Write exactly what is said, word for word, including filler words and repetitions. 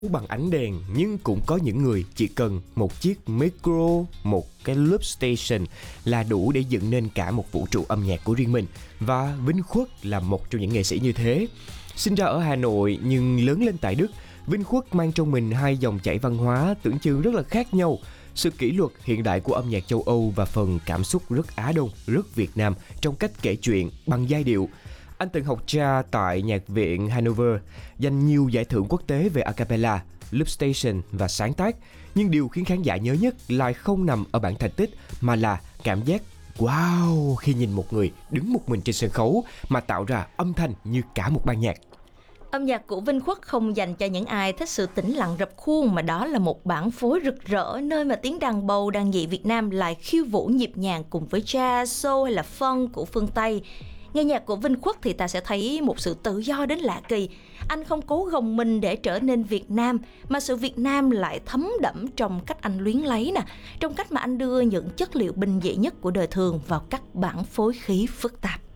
bằng ánh đèn, nhưng cũng có những người chỉ cần một chiếc micro, một cái loop station là đủ để dựng nên cả một vũ trụ âm nhạc của riêng mình. Và Vinh Khuất là một trong những nghệ sĩ như thế. Sinh ra ở Hà Nội nhưng lớn lên tại Đức, Vinh Khuất mang trong mình hai dòng chảy văn hóa tưởng chừng rất là khác nhau. Sự kỷ luật hiện đại của âm nhạc châu Âu và phần cảm xúc rất Á Đông, rất Việt Nam trong cách kể chuyện bằng giai điệu. Anh từng học cha tại Nhạc viện Hanover, giành nhiều giải thưởng quốc tế về a cappella, loop station và sáng tác. Nhưng điều khiến khán giả nhớ nhất lại không nằm ở bản thành tích mà là cảm giác wow khi nhìn một người đứng một mình trên sân khấu mà tạo ra âm thanh như cả một ban nhạc. Âm nhạc của Vinh Khuất không dành cho những ai thích sự tĩnh lặng rập khuôn, mà đó là một bản phối rực rỡ nơi mà tiếng đàn bầu đàn dị Việt Nam lại khiêu vũ nhịp nhàng cùng với jazz, soul hay là funk của phương Tây. Nghe nhạc của Vinh Khuất thì ta sẽ thấy một sự tự do đến lạ kỳ. Anh không cố gồng mình để trở nên Việt Nam, mà sự Việt Nam lại thấm đẫm trong cách anh luyến lấy nè, trong cách mà anh đưa những chất liệu bình dị nhất của đời thường vào các bản phối khí phức tạp.